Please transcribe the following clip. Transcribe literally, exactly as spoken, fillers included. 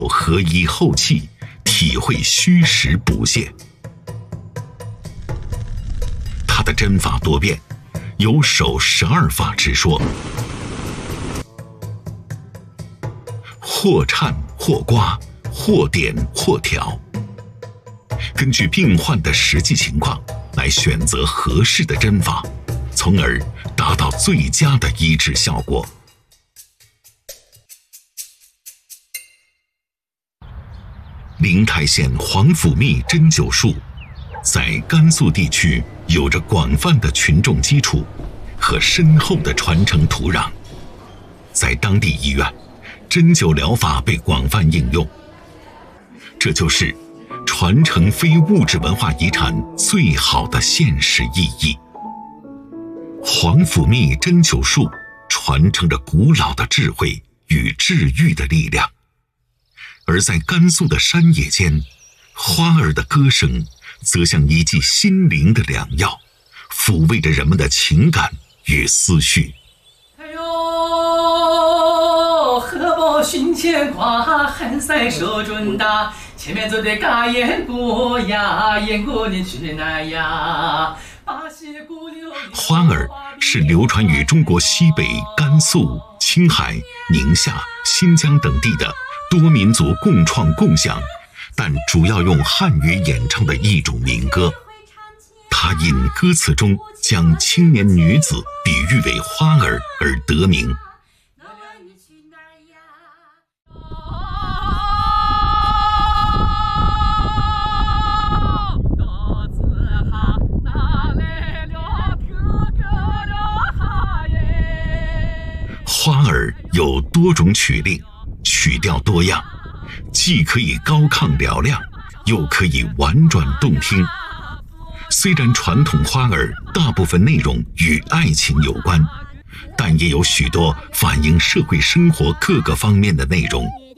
合一后气，体会虚实补泻。他的针法多变，有手十二法之说，或颤或刮，或点或调，根据病患的实际情况来选择合适的针法，从而达到最佳的医治效果。灵台县黄甫密针灸术在甘肃地区有着广泛的群众基础和深厚的传承土壤，在当地医院，针灸疗法被广泛应用，这就是传承非物质文化遗产最好的现实意义。黄甫密针灸术传承着古老的智慧与治愈的力量，而在甘肃的山野间，花儿的歌声则像一剂心灵的良药，抚慰着人们的情感与思绪。 哎呦，荷包胸前挂，汗塞手中打，前面走的嘎燕鼓呀，燕鼓你去哪呀？ 花儿是流传于中国西北、甘肃、青海、宁夏、新疆等地的多民族共创共享，但主要用汉语演唱的一种民歌。它因歌词中将青年女子比喻为花儿而得名。花儿有多种曲令，曲调多样，既可以高亢嘹亮，又可以婉转动听。虽然传统花儿大部分内容与爱情有关，但也有许多反映社会生活各个方面的内容。